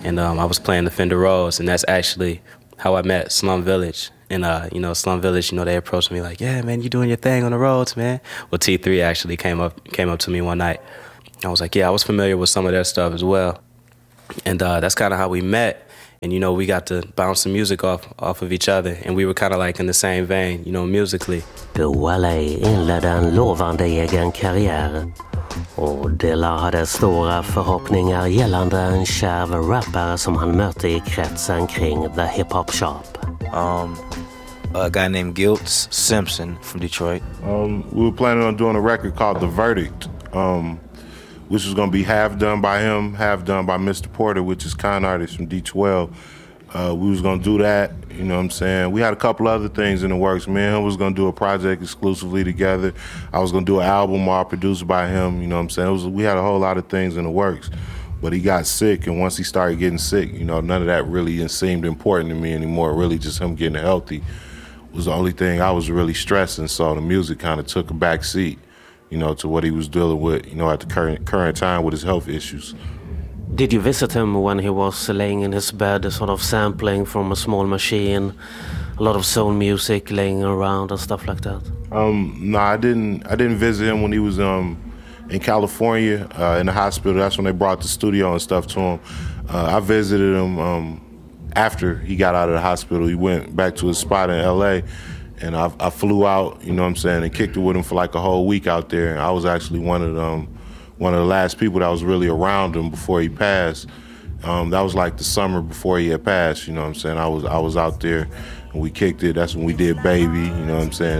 and I was playing the Fender Rhodes, and that's actually how I met Slum Village. And Slum Village, they approached me like, "Yeah, man, you doing your thing on the Rhodes, man." Well, T3 actually came up to me one night. I was like, "Yeah, I was familiar with some of their stuff as well," and that's kind of how we met. And we got to bounce some music off of each other, and we were kind of like in the same vein, musically. Wale inledde en lovande egen karriär, och Dilla hade stora förhoppningar gällande en kärv rappare som han mötte i kretsen kring The Hip Hop Shop. A guy named Giltz Simpson from Detroit. We were planning on doing a record called The Verdict, which was going to be half done by him, half done by Mr. Porter, which is con artist from D12. We was going to do that, you know what I'm saying? We had a couple other things in the works. Me and him was going to do a project exclusively together. I was going to do an album all produced by him, you know what I'm saying? We had a whole lot of things in the works. But he got sick, and once he started getting sick, none of that really seemed important to me anymore. Really just him getting healthy was the only thing I was really stressing, so the music kind of took a back seat, to what he was dealing with, at the current time with his health issues. Did you visit him when he was laying in his bed, sort of sampling from a small machine, a lot of soul music laying around and stuff like that? No, I didn't visit him when he was in California in the hospital. That's when they brought the studio and stuff to him. I visited him after he got out of the hospital. He went back to his spot in LA, and I flew out, and kicked it with him for like a whole week out there. And I was actually one of the last people that was really around him before he passed. That was like the summer before he had passed, I was out there and we kicked it. That's when we did Baby,